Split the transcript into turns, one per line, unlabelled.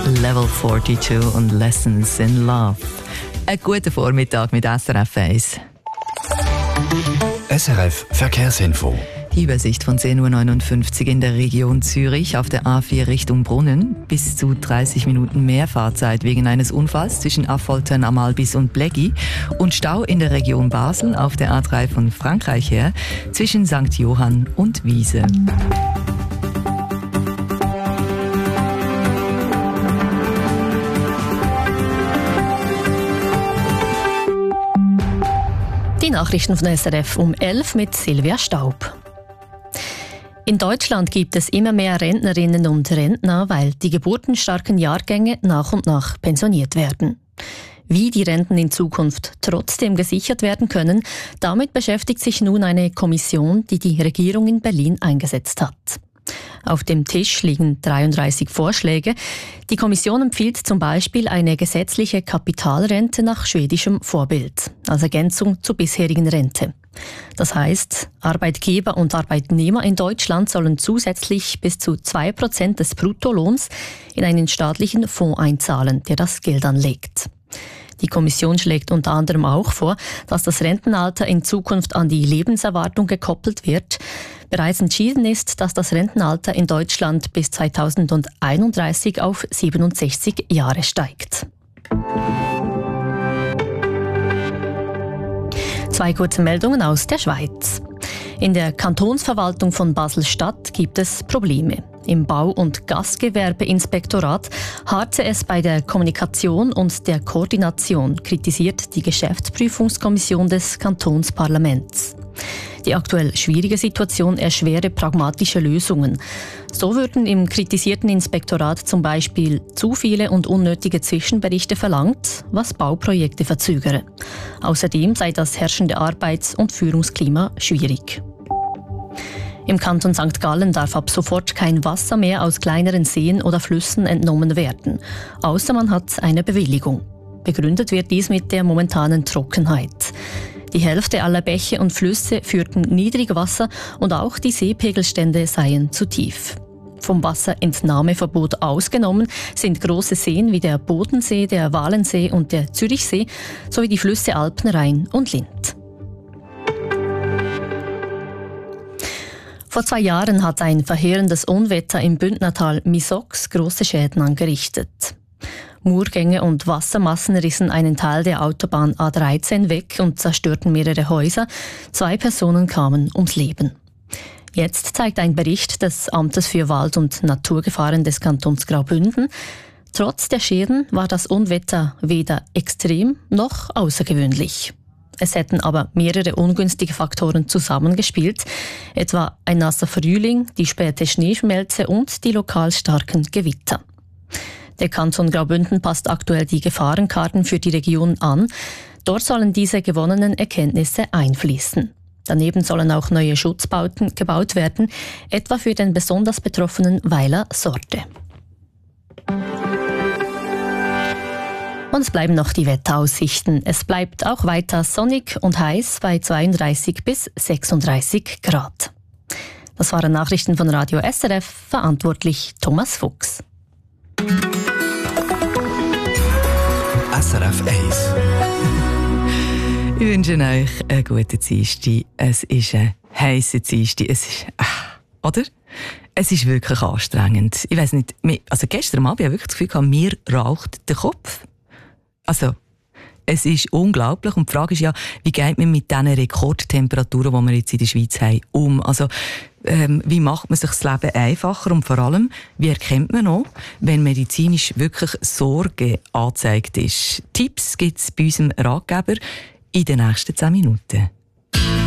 Level 42 und Lessons in Love. Ein guter Vormittag mit SRF 1.
SRF Verkehrsinfo.
Die Übersicht von 10.59 Uhr in der Region Zürich auf der A4 Richtung Brunnen. Bis zu 30 Minuten mehr Fahrzeit wegen eines Unfalls zwischen Affoltern, Amalbis und Bleggi. Und Stau in der Region Basel auf der A3 von Frankreich her zwischen St. Johann und Wiese.
Die Nachrichten von SRF um 11 mit Silvia Staub. In Deutschland gibt es immer mehr Rentnerinnen und Rentner, weil die geburtenstarken Jahrgänge nach und nach pensioniert werden. Wie die Renten in Zukunft trotzdem gesichert werden können, damit beschäftigt sich nun eine Kommission, die die Regierung in Berlin eingesetzt hat. Auf dem Tisch liegen 33 Vorschläge. Die Kommission empfiehlt zum Beispiel eine gesetzliche Kapitalrente nach schwedischem Vorbild, als Ergänzung zur bisherigen Rente. Das heißt, Arbeitgeber und Arbeitnehmer in Deutschland sollen zusätzlich bis zu 2% des Bruttolohns in einen staatlichen Fonds einzahlen, der das Geld anlegt. Die Kommission schlägt unter anderem auch vor, dass das Rentenalter in Zukunft an die Lebenserwartung gekoppelt wird. Bereits entschieden ist, dass das Rentenalter in Deutschland bis 2031 auf 67 Jahre steigt. Zwei kurze Meldungen aus der Schweiz. In der Kantonsverwaltung von Basel-Stadt gibt es Probleme. Im Bau- und Gastgewerbeinspektorat harrte es bei der Kommunikation und der Koordination, kritisiert die Geschäftsprüfungskommission des Kantonsparlaments. Die aktuell schwierige Situation erschwere pragmatische Lösungen. So würden im kritisierten Inspektorat zum Beispiel zu viele und unnötige Zwischenberichte verlangt, was Bauprojekte verzögere. Außerdem sei das herrschende Arbeits- und Führungsklima schwierig. Im Kanton St. Gallen darf ab sofort kein Wasser mehr aus kleineren Seen oder Flüssen entnommen werden, außer man hat eine Bewilligung. Begründet wird dies mit der momentanen Trockenheit. Die Hälfte aller Bäche und Flüsse führten Niedrigwasser und auch die Seepegelstände seien zu tief. Vom Wasserentnahmeverbot ausgenommen sind große Seen wie der Bodensee, der Walensee und der Zürichsee sowie die Flüsse Alpenrhein und Linth. Vor 2 Jahren hat ein verheerendes Unwetter im Bündnertal Misox große Schäden angerichtet. Murgänge und Wassermassen rissen einen Teil der Autobahn A13 weg und zerstörten mehrere Häuser. 2 Personen kamen ums Leben. Jetzt zeigt ein Bericht des Amtes für Wald- und Naturgefahren des Kantons Graubünden: Trotz der Schäden war das Unwetter weder extrem noch außergewöhnlich. Es hätten aber mehrere ungünstige Faktoren zusammengespielt, etwa ein nasser Frühling, die späte Schneeschmelze und die lokal starken Gewitter. Der Kanton Graubünden passt aktuell die Gefahrenkarten für die Region an. Dort sollen diese gewonnenen Erkenntnisse einfließen. Daneben sollen auch neue Schutzbauten gebaut werden, etwa für den besonders betroffenen Weiler Sorte. Und es bleiben noch die Wetteraussichten. Es bleibt auch weiter sonnig und heiß bei 32 bis 36 Grad. Das waren Nachrichten von Radio SRF, verantwortlich Thomas Fuchs.
SRF 1.
Ich wünsche euch einen guten Dienstag. Es ist ein heisser Dienstag. Es ist, oder? Es ist wirklich anstrengend. Ich weiss nicht, also gestern Abend habe ich wirklich das Gefühl gehabt, mir raucht der Kopf. Also, es ist unglaublich. Und die Frage ist ja, wie geht man mit diesen Rekordtemperaturen, die wir jetzt in der Schweiz haben, um? Also, wie macht man sich das Leben einfacher? Und vor allem, wie erkennt man auch, wenn medizinisch wirklich Sorge angezeigt ist? Tipps gibt es bei unserem Ratgeber in den nächsten 10 Minuten.